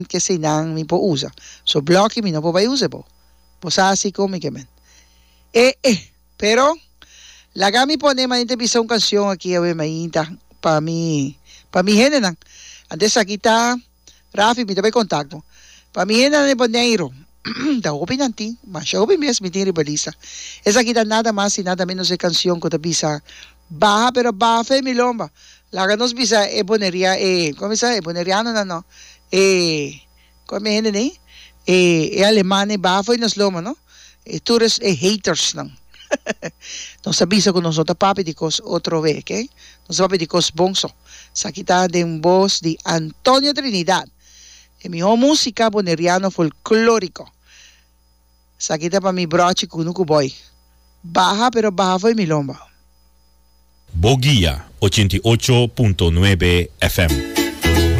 que sinang mi po usa. So blocky mi no po ba use po. Posasi ko mi kemen. Pero la gami po ne manita bisa un canción aquí ave mainta pa mi gente nang. Antes kita Rafi mi tabe contacto. Pa mi gente ne Boneiro. Da open nanti, mas open mes mi tiri balisa. Esa kita nada más y nada menos de canción ko bisa baja pero baja fe mi lomba. La ganos bisa boneria como sa boneriano na no. Como gente ne alemane baja foi nos loma, no? Todos haters nang. Não sabia com nós outra papiticos outro vez, ok? Nós papiticos bonso. Sa kita de voz de Antonio Trinidad. E minha música boneriano folclórico. Sa kita pa mi broche kunuku boy. Baja pero baja foi mi lomba. Boguía 88.9 FM.